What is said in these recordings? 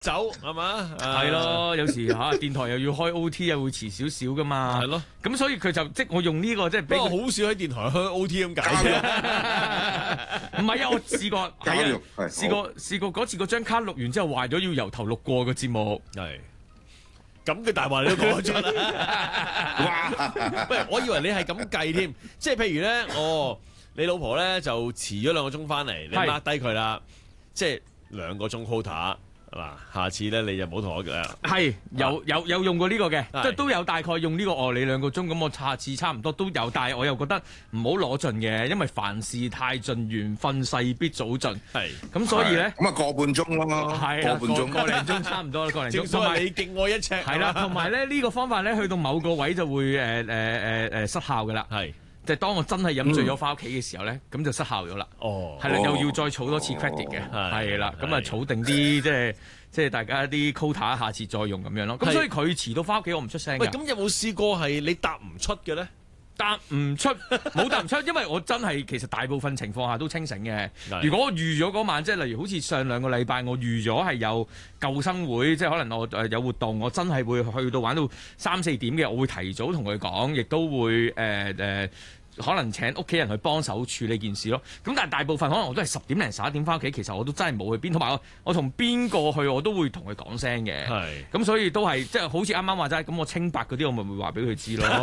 走係嘛？ 係咯，有時電台又要開 OT，又會遲少少噶嘛。 係咯， 咁所以佢就即係我用呢個即係俾不過好少喺電台開 OT 咁解啫。 唔係啊，我試過係啊，試過嗰次嗰張卡錄完之後壞咗，要由頭錄過個節目。 係咁嘅大話你都講得出啦。喂，我以為你係咁計添，即係譬如咧，你老婆咧就遲咗2個鐘翻嚟，你 mark 低佢啦，即係2個鐘 quota。嗱，下次咧你就唔好同我嘅。 係有用過呢個嘅，即係都有大概用呢個你2個鐘，咁我下次差唔多都有，但係我又覺得唔好攞盡嘅，因為凡事太盡，緣分勢必早盡。係，咁所以咧， 咁啊個半鐘咯， 係個半鐘， 個零鐘差唔多啦，個零鐘。 同埋你敬我一尺。 係啦，同埋咧呢個方法咧，去到某個位就會失效㗎啦。係。就係當我真係飲醉咗翻屋企嘅時候咧，咁就失效咗啦。哦，係啦，又要再儲多次 credit 嘅，係啦，咁啊儲定啲即係大家啲 quota，下次再用咁樣咯。咁所以佢遲到翻屋企，我唔出聲㗎。喂， 咁有冇試過係你答唔出嘅咧？ 答唔出，冇答唔出，因為我真係其實大部分情況下都清醒嘅。如果我預咗嗰晚，即係例如好似上2個禮拜，我預咗係有救生會，即係可能我有活動，我真係會去到玩到3、4點嘅，我會提早同佢講，亦都會可能請屋企人去幫手處理件事咯。咁但係大部分可能我都係10點零11點翻屋企，其實我都真係冇去邊，同埋我同邊個去我都會同佢講聲嘅。係。咁所以都係即係好似啱啱話齋，咁我清白嗰啲我咪會話俾佢知咯。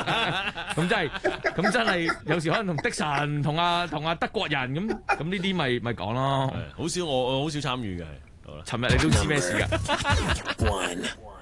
咁真係有時可能同的神同阿德國人咁呢啲咪講咯。 好少我好少參與嘅。好啦， 尋日你都知咩事㗎？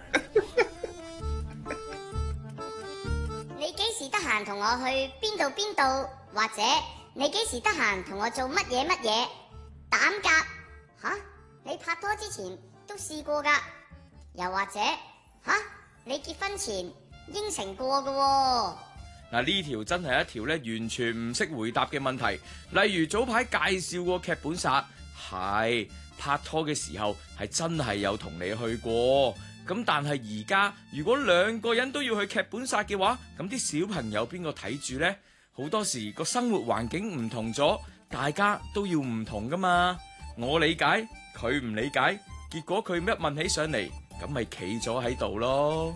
你幾時得閒同我去邊度，或者你幾時得閒同我做乜嘢膽夾吓？你拍拖之前都試過㗎，又或者吓你結婚前應承過㗎喎。 嗱，呢條真係一條咧完全唔識回答嘅問題。例如早排介紹過劇本殺，係拍拖嘅時候係真係有同你去過。咁但係而家如果2個人都要去劇本殺嘅話，咁啲小朋友邊個睇住呢？好多時個生活環境唔同咗，大家都要唔同噶嘛。我理解，佢唔理解，結果佢一問起上嚟，咁咪企咗喺度咯。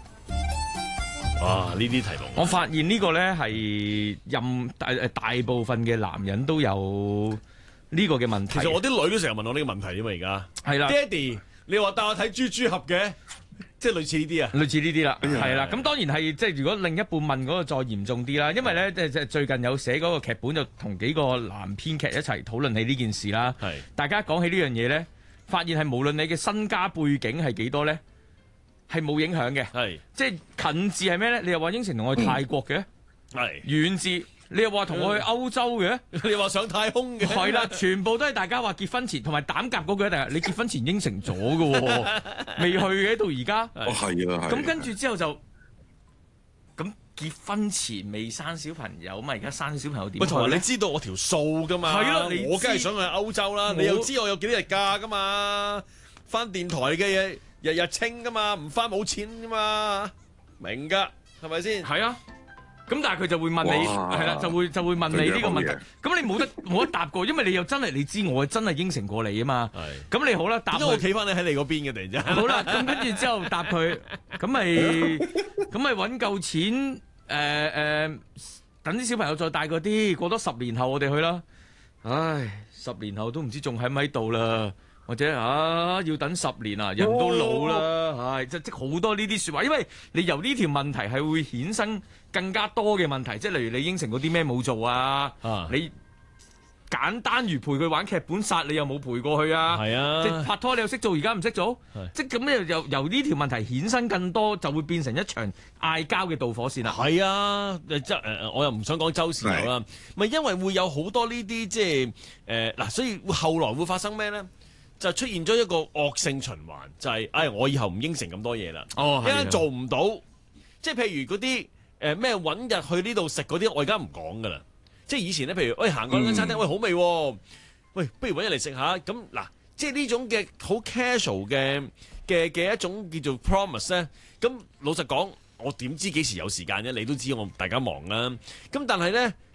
哇！呢啲題目， 我發現呢個呢係大部分嘅男人都有呢個嘅問題。 其實我啲女都成日問我呢個問題啫嘛，而家係啦，爹哋。你話帶我睇豬豬俠嘅，即係類似呢啲啊，類似呢啲啦，係啦。咁當然係即係如果另一半問嗰個再嚴重啲啦，因為咧即係最近有寫嗰個劇本，就同幾個男編劇一齊討論起呢件事啦。係大家講起呢樣嘢咧，發現係無論你嘅身家背景係幾多咧，係冇影響嘅。係即係近至係咩咧？你又話應承同我去泰國嘅，係遠至。你又話同我去歐洲嘅，你話上太空嘅， 係啦，全部都係大家話結婚前同埋膽夾嗰句一定係你結婚前應承咗嘅喎，未去嘅到而家。 哦，係啊， 咁跟住之後就咁結婚前未生小朋友嘛，而家生小朋友點？ 喂，同埋你知道我條數㗎嘛？係咯，我梗係想去歐洲啦。你又知我有幾多日假㗎嘛？返電台嘅嘢日日清㗎嘛，唔返冇錢㗎嘛，明㗎，係咪先？ 係啊。咁但係佢就會問你，係啦，就會問你呢個問題。咁你冇得答過，因為你又真係你知我真係應承過你啊嘛。係。咁你好啦，答佢。因為我企翻你喺你嗰邊嘅突然之間。 好啦，咁跟住之後答佢，咁咪揾夠錢等啲小朋友再大個啲，過多10年後我哋去啦。唉，10年後都唔知仲喺唔喺度啦。或者要等10年啊，人都老啦，即好多呢啲説話，因為你由呢條問題係會衍生更加多嘅問題，即係例如你應承嗰啲咩冇做啊，你簡單如陪佢玩劇本殺，你又冇陪過去啊，係啊，即拍拖你又識做，而家唔識做，即咁咧由呢條問題衍生更多，就會變成一場嗌交嘅導火線啦。 係啊，我又唔想講周時有啦，咪因為會有好多呢啲即係嗱，所以後來會發生咩咧？就出現咗一個惡性循環，就係我以後唔應承咁多嘢啦。一陣做唔到，即係譬如嗰啲咩揾日去呢度食嗰啲，我而家唔講噶啦。即係以前咧，譬如行過間餐廳，喂好味喎，喂不如揾日嚟食下。咁嗱，即係呢種嘅好 casual 嘅一種叫做 promise 咧。咁老實講，我點知幾時有時間啫？你都知大家忙啦。咁但係咧。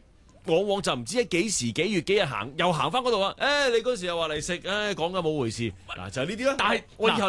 往往就唔知喺幾時幾月幾日行，又行翻嗰度啊！你嗰時又話嚟食，講緊冇回事。嗱就係呢啲啦。 但係我以後